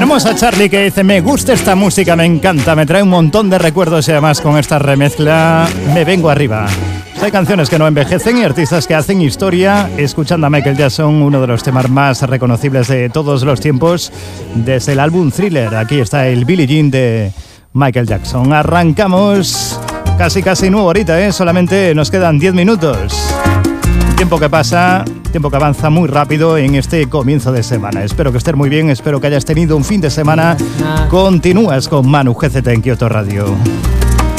Tenemos a Charlie que dice: me gusta esta música, me encanta, me trae un montón de recuerdos y además con esta remezcla me vengo arriba. Hay canciones que no envejecen y artistas que hacen historia. Escuchando a Michael Jackson, uno de los temas más reconocibles de todos los tiempos, desde el álbum Thriller. Aquí está el Billie Jean de Michael Jackson. Arrancamos casi nuevo ahorita, ¿eh? Solamente nos quedan 10 minutos. Tiempo que pasa, tiempo que avanza muy rápido en este comienzo de semana. Espero que estés muy bien, espero que hayas tenido un fin de semana. Continúas con Manu GZT en Kyoto Radio.